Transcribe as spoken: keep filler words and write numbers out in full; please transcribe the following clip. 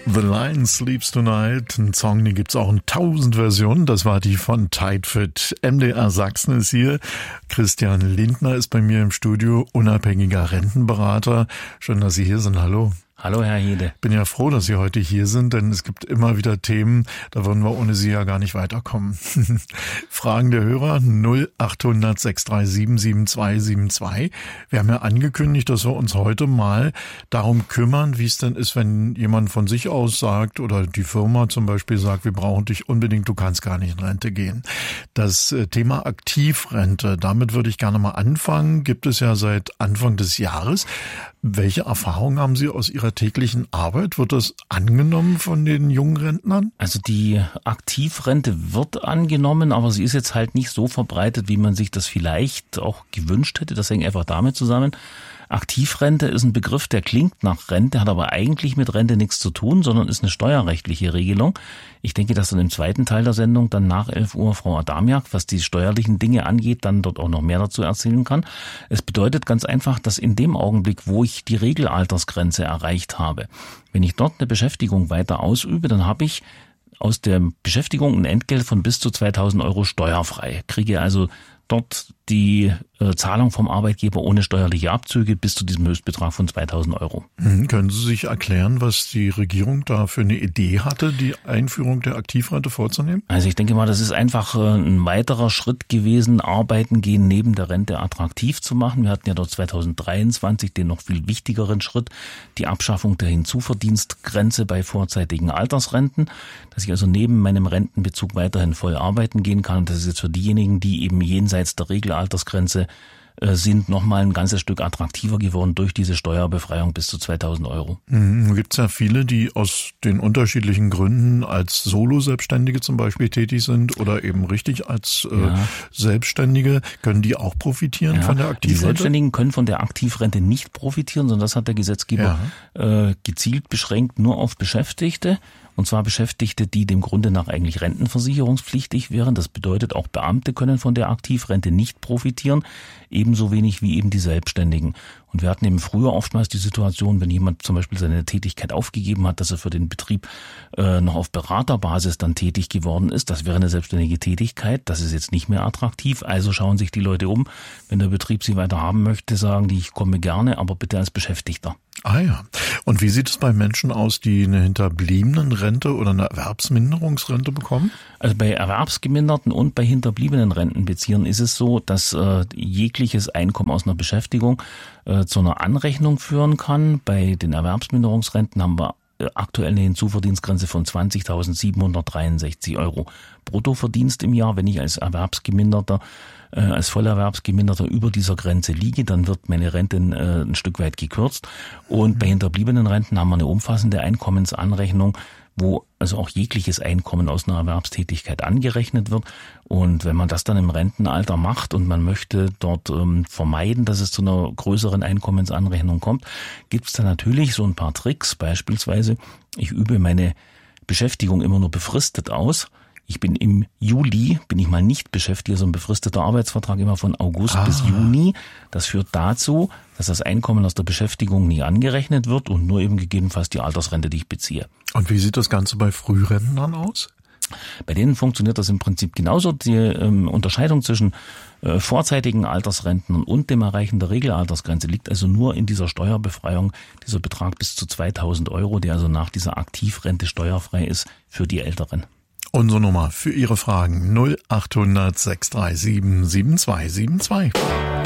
The Lion Sleeps Tonight, ein Song, den gibt's auch in tausend Versionen. Das war die von Tidefit. M D R Sachsen ist hier. Christian Lindner ist bei mir im Studio, unabhängiger Rentenberater. Schön, dass Sie hier sind. Hallo. Hallo, Herr Hede. Bin ja froh, dass Sie heute hier sind, denn es gibt immer wieder Themen, da würden wir ohne Sie ja gar nicht weiterkommen. Fragen der Hörer null achthundert sechs drei sieben sieben zwei sieben zwei. Wir haben ja angekündigt, dass wir uns heute mal darum kümmern, wie es denn ist, wenn jemand von sich aus sagt oder die Firma zum Beispiel sagt, wir brauchen dich unbedingt, du kannst gar nicht in Rente gehen. Das Thema Aktivrente, damit würde ich gerne mal anfangen, gibt es ja seit Anfang des Jahres. Welche Erfahrungen haben Sie aus Ihrer täglichen Arbeit? Wird das angenommen von den jungen Rentnern? Also die Aktivrente wird angenommen, aber sie ist jetzt halt nicht so verbreitet, wie man sich das vielleicht auch gewünscht hätte. Das hängt einfach damit zusammen. Aktivrente ist ein Begriff, der klingt nach Rente, hat aber eigentlich mit Rente nichts zu tun, sondern ist eine steuerrechtliche Regelung. Ich denke, dass dann im zweiten Teil der Sendung dann nach elf Uhr Frau Adamiak, was die steuerlichen Dinge angeht, dann dort auch noch mehr dazu erzählen kann. Es bedeutet ganz einfach, dass in dem Augenblick, wo ich die Regelaltersgrenze erreicht habe, wenn ich dort eine Beschäftigung weiter ausübe, dann habe ich aus der Beschäftigung ein Entgelt von bis zu zweitausend Euro steuerfrei. Kriege also dort die äh, Zahlung vom Arbeitgeber ohne steuerliche Abzüge bis zu diesem Höchstbetrag von zweitausend Euro. Mhm. Können Sie sich erklären, was die Regierung da für eine Idee hatte, die Einführung der Aktivrente vorzunehmen? Also ich denke mal, das ist einfach äh, ein weiterer Schritt gewesen, Arbeiten gehen neben der Rente attraktiv zu machen. Wir hatten ja dort zweitausenddreiundzwanzig den noch viel wichtigeren Schritt, die Abschaffung der Hinzuverdienstgrenze bei vorzeitigen Altersrenten, dass ich also neben meinem Rentenbezug weiterhin voll arbeiten gehen kann. Und das ist jetzt für diejenigen, die eben jenseits der Regelaltersgrenze äh, sind, nochmal ein ganzes Stück attraktiver geworden durch diese Steuerbefreiung bis zu zweitausend Euro. Mhm. Gibt es ja viele, die aus den unterschiedlichen Gründen als Solo-Selbstständige zum Beispiel tätig sind oder eben richtig als äh, ja. Selbstständige. Können die auch profitieren ja. von der Aktivrente? Die Selbstständigen können von der Aktivrente nicht profitieren, sondern das hat der Gesetzgeber ja. äh, gezielt beschränkt nur auf Beschäftigte. Und zwar Beschäftigte, die dem Grunde nach eigentlich rentenversicherungspflichtig wären. Das bedeutet, auch Beamte können von der Aktivrente nicht profitieren, ebenso wenig wie eben die Selbstständigen. Und wir hatten eben früher oftmals die Situation, wenn jemand zum Beispiel seine Tätigkeit aufgegeben hat, dass er für den Betrieb äh, noch auf Beraterbasis dann tätig geworden ist. Das wäre eine selbstständige Tätigkeit. Das ist jetzt nicht mehr attraktiv. Also schauen sich die Leute um. Wenn der Betrieb sie weiter haben möchte, sagen die, ich komme gerne, aber bitte als Beschäftigter. Ah ja. Und wie sieht es bei Menschen aus, die eine Hinterbliebenenrente oder eine Erwerbsminderungsrente bekommen? Also bei Erwerbsgeminderten und bei hinterbliebenen Rentenbeziehern ist es so, dass äh, jegliches Einkommen aus einer Beschäftigung äh, zu einer Anrechnung führen kann. Bei den Erwerbsminderungsrenten haben wir aktuell eine Hinzuverdienstgrenze von zwanzigtausendsiebenhundertdreiundsechzig Euro Bruttoverdienst im Jahr. Wenn ich als Erwerbsgeminderter, äh, als Vollerwerbsgeminderter über dieser Grenze liege, dann wird meine Rente äh, ein Stück weit gekürzt. Und mhm. bei hinterbliebenen Renten haben wir eine umfassende Einkommensanrechnung, wo also auch jegliches Einkommen aus einer Erwerbstätigkeit angerechnet wird. Und wenn man das dann im Rentenalter macht und man möchte dort ähm, vermeiden, dass es zu einer größeren Einkommensanrechnung kommt, gibt es da natürlich so ein paar Tricks. Beispielsweise, ich übe meine Beschäftigung immer nur befristet aus. Ich bin im Juli, bin ich mal nicht beschäftigt, also ein befristeter Arbeitsvertrag immer von August ah. bis Juni. Das führt dazu, dass das Einkommen aus der Beschäftigung nie angerechnet wird und nur eben gegebenenfalls die Altersrente, die ich beziehe. Und wie sieht das Ganze bei Frührentnern aus? Bei denen funktioniert das im Prinzip genauso. Die ähm, Unterscheidung zwischen äh, vorzeitigen Altersrenten und dem Erreichen der Regelaltersgrenze liegt also nur in dieser Steuerbefreiung, dieser Betrag bis zu zweitausend Euro, der also nach dieser Aktivrente steuerfrei ist für die Älteren. Unsere Nummer für Ihre Fragen null achthundert sechs drei sieben sieben zwei sieben zwei.